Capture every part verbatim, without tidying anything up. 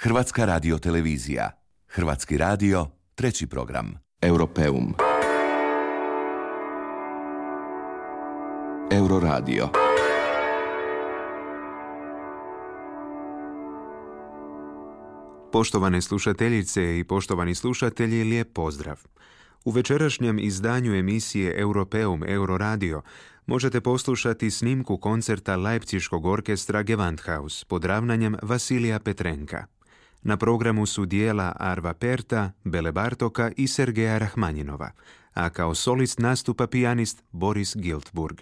Hrvatska radiotelevizija. Hrvatski radio, treći program. Europeum. Euroradio. Poštovane slušateljice i poštovani slušatelji, lijep pozdrav. U večerašnjem izdanju emisije Europeum Euroradio možete poslušati snimku koncerta Leipziškog orkestra Gewandhaus pod ravnanjem Vasilija Petrenka. Na programu su dijela Arva Perta, Bele Bartoka i Sergeja Rahmanjinova, a kao solist nastupa pijanist Boris Giltburg.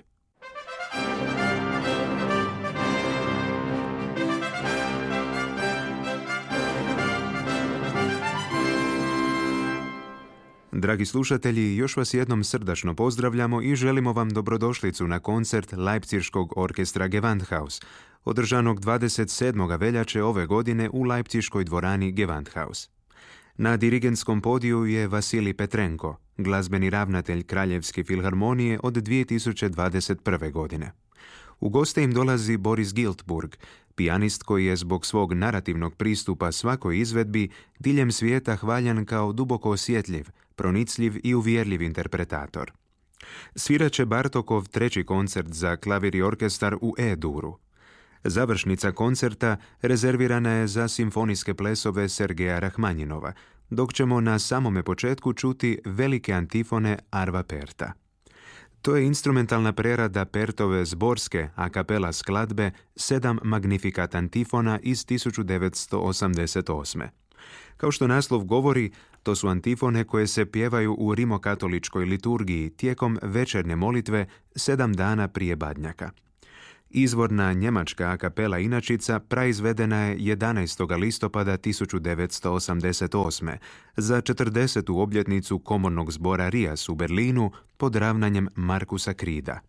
Dragi slušatelji, još vas jednom srdačno pozdravljamo i želimo vam dobrodošlicu na koncert Leipziškog orkestra Gewandhaus, održanog dvadeset sedmog veljače ove godine u Leipziškoj dvorani Gewandhaus. Na dirigentskom podiju je Vasilij Petrenko, glazbeni ravnatelj Kraljevske filharmonije od dvije tisuće dvadeset prve. godine. U goste im dolazi Boris Giltburg, pijanist koji je zbog svog narativnog pristupa svakoj izvedbi diljem svijeta hvaljan kao duboko osjetljiv, pronicljiv i uvjerljiv interpretator. Svirat će Bartokov treći koncert za klavir i orkestar u E-duru. Završnica koncerta rezervirana je za simfonijske plesove Sergeja Rahmanjinova, dok ćemo na samome početku čuti velike antifone Arva Perta. To je instrumentalna prerada Pertove zborske a capella skladbe Sedam Magnificat antifona iz tisuću devetsto osamdeset osme. Kao što naslov govori, to su antifone koje se pjevaju u rimokatoličkoj liturgiji tijekom večernje molitve sedam dana prije Badnjaka. Izvorna njemačka a capella inačica praizvedena je jedanaestog listopada tisuću devetsto osamdeset osme za četrdesetu obljetnicu komornog zbora Rias u Berlinu pod ravnanjem Markusa Krida.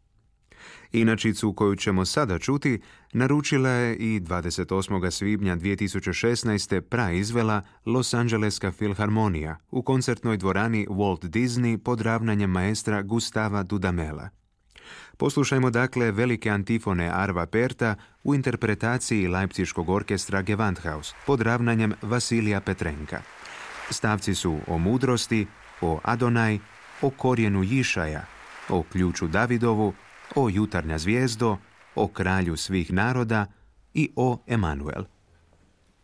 Inačicu koju ćemo sada čuti naručila je i dvadeset osmog svibnja dvije tisuće šesnaeste praizvela Los Angeleska filharmonija u koncertnoj dvorani Walt Disney pod ravnanjem maestra Gustava Dudamela. Poslušajmo dakle velike antifone Arva Perta u interpretaciji Leipziškog orkestra Gewandhaus pod ravnanjem Vasilija Petrenka. Stavci su o mudrosti, o Adonaj, o korijenu Jišaja, o ključu Davidovu, o jutarnja zvijezdo, o kralju svih naroda i o Emanuel.